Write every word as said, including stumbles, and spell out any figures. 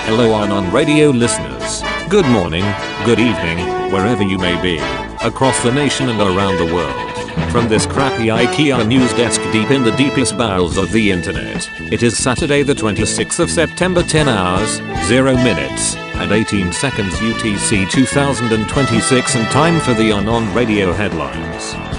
Hello Unknown Radio listeners. Good morning, good evening, wherever you may be. Across the nation and around the world. From this crappy IKEA news desk deep in the deepest bowels of the internet. It is Saturday the twenty-sixth of September, ten hours, zero minutes, and eighteen seconds U T C two thousand twenty-six, and time for the Unknown Radio headlines.